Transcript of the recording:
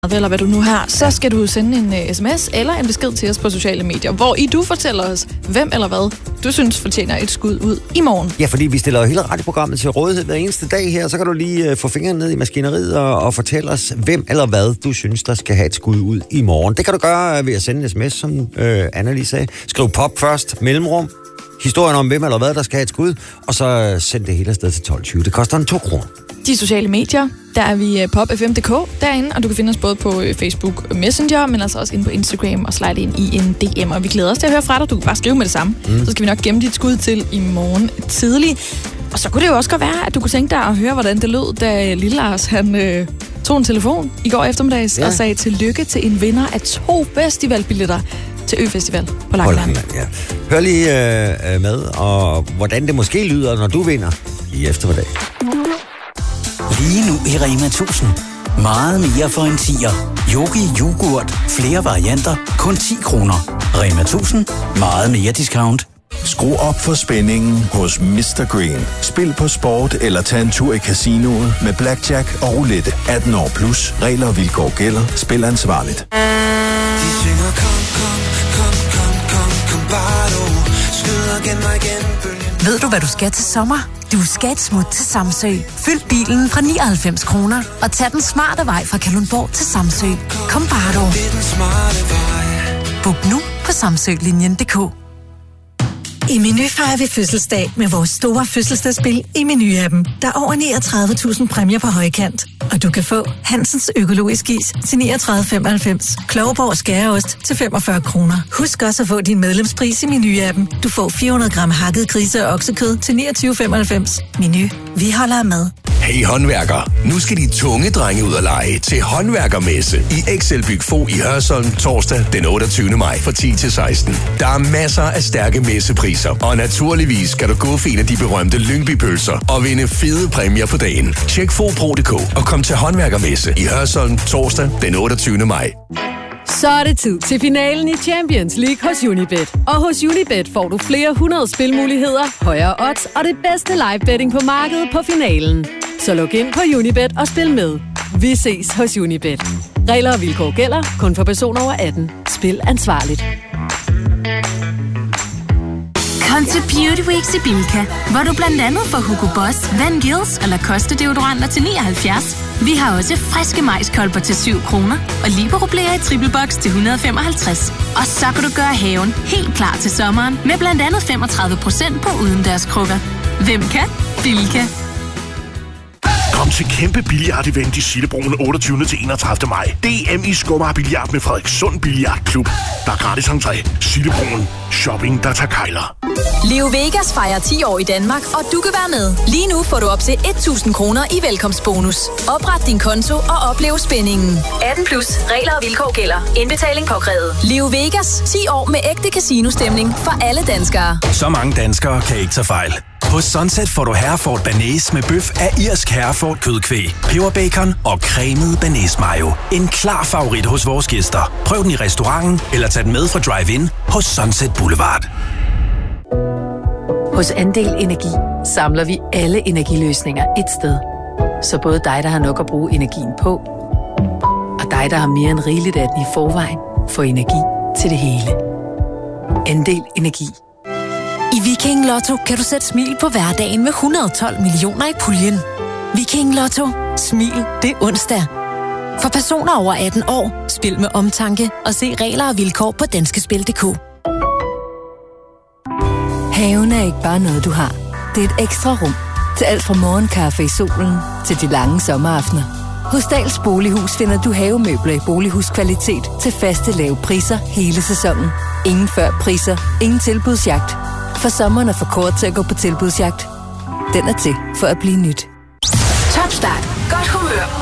eller hvad du nu har, så skal du sende en sms eller en besked til os på sociale medier, hvor du fortæller os, hvem eller hvad du synes fortjener et skud ud i morgen. Ja, fordi vi stiller jo hele radioprogrammet til rådighed hver eneste dag her, så kan du lige få fingeren ned i maskineriet og fortælle os, hvem eller hvad du synes, der skal have et skud ud i morgen. Det kan du gøre ved at sende en sms, som Anna lige sagde. Skriv pop først, mellemrum, historien om hvem eller hvad, der skal have et skud, og så send det hele afsted til 12.20. Det koster 2 kroner. De sociale medier, der er vi popfm.dk derinde, og du kan finde os både på Facebook Messenger, men altså også inde på Instagram og slide ind i en DM. Og vi glæder os til at høre fra dig. Du kan bare skrive med det samme. Så skal vi nok gemme dit skud til i morgen tidlig. Og så kunne det jo også godt være, at du kunne tænke dig at høre, hvordan det lød, da Lille Lars han tog en telefon i går eftermiddags og sagde tillykke til en vinder af 2 festivalbilletter til Øfestival på Langeland. Ja. Hør lige med, og hvordan det måske lyder, når du vinder i eftermiddag. Lige nu i Rema 1000. Meget mere for en 10'er. Yogi yoghurt. Flere varianter. Kun 10 kroner. Rema 1000. Meget mere discount. Skru op for spændingen hos Mr. Green. Spil på sport eller tag en tur i casinoet med blackjack og roulette. 18 år plus. Regler og vilkår gælder. Spil ansvarligt. De synger kom, bare du skyder igen og igen. Ved du, hvad du skal til sommer? Du skal et smut til Samsø. Fyld bilen fra 99 kroner og tag den smarte vej fra Kalundborg til Samsø. Kom bare du. Book nu på samsølinjen.dk. I Meny fejrer vi fødselsdag med vores store fødselsdagsspil i Meny-appen. Der er over 39.000 præmier på højkant. Og du kan få Hansens økologisk is til 39,95. Klovborg skæreost til 45 kroner. Husk også at få din medlemspris i Meny-appen. Du får 400 gram hakket grise- og oksekød til 29,95. Meny. Vi holder med. Hey håndværker, nu skal de tunge drenge ud og lege til håndværkermesse i Excel Byg Fo i Hørsholm torsdag den 28. maj fra 10 til 16. Der er masser af stærke messepriser, og naturligvis skal du gå for en af de berømte Lyngby-pølser og vinde fede præmier på dagen. Tjek fopro.dk og kom til håndværkermesse i Hørsholm torsdag den 28. maj. Så er det tid til finalen i Champions League hos Unibet. Og hos Unibet får du flere 100 spilmuligheder, højere odds og det bedste live betting på markedet på finalen. Så log ind på Unibet og spil med. Vi ses hos Unibet. Regler og vilkår gælder kun for personer over 18. Spil ansvarligt. Kom til Beauty Week i Bilka, hvor du blandt andet får Hugo Boss, Van Gils og Lacoste deodoranter til 79. Vi har også friske majskolber til 7 kroner og Libero-blæer i triple box til 155. Og så kan du gøre haven helt klar til sommeren med blandt andet 35% på udendørskrukker. Hvem kan? Bilka. Kom til kæmpe billiard-event i Sillebroen 28. til 31. maj. DM i Skummer Billiard med Frederikssund Billiardklub. Der er gratis entré. Sillebroen. Shopping, der tager kejler. Leo Vegas fejrer 10 år i Danmark, og du kan være med. Lige nu får du op til 1.000 kroner i velkomstbonus. Opret din konto og oplev spændingen. 18 plus. Regler og vilkår gælder. Indbetaling påkrævet. Leo Vegas. 10 år med ægte casino-stemning for alle danskere. Så mange danskere kan ikke tage fejl. Hos Sunset får du Hereford Bearnaise med bøf af irsk Hereford kødkvæg, peberbacon og cremet Bearnaise mayo. En klar favorit hos vores gæster. Prøv den i restauranten eller tag den med fra Drive-In hos Sunset Boulevard. Hos Andel Energi samler vi alle energiløsninger et sted. Så både dig, der har nok at bruge energien på, og dig, der har mere end rigeligt af den i forvejen, får energi til det hele. Andel Energi. I Viking Lotto kan du sætte smil på hverdagen med 112 millioner i puljen. Viking Lotto. Smil det onsdag. For personer over 18 år, spil med omtanke og se regler og vilkår på danskespil.dk. Haven er ikke bare noget, du har. Det er et ekstra rum til alt fra morgenkaffe i solen til de lange sommeraftener. Hos Dahls Bolighus finder du havemøbler i bolighuskvalitet til faste lave priser hele sæsonen. Ingen før priser, ingen tilbudsjagt. For sommeren er for kort til at gå på tilbudsjagt. Den er til for at blive nyt. Topstart. Godt humør.